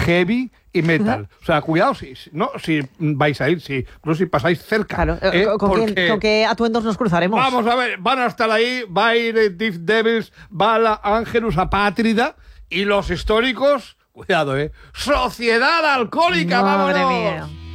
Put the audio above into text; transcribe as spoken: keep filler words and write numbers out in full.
heavy y metal. Uh-huh. O sea, cuidado si, no, si vais a ir, si, no si pasáis cerca. Claro, eh, ¿con, porque, qué, ¿con qué atuendos nos cruzaremos? Vamos a ver, van a estar ahí, va a ir Deaf Devils, va la Angelus Apátrida y los históricos, cuidado, ¿eh? ¡Sociedad Alcohólica, Madre vámonos! mía.